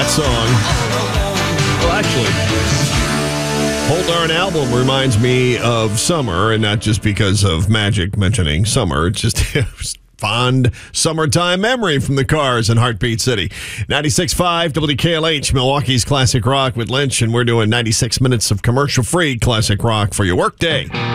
that song. Well, actually, whole darn album reminds me of summer, and not just because of Magic mentioning summer. It's just fond summertime memory from the Cars in Heartbeat City. 96.5 WKLH, Milwaukee's Classic Rock with Lynch, and we're doing 96 minutes of commercial-free classic rock for your workday.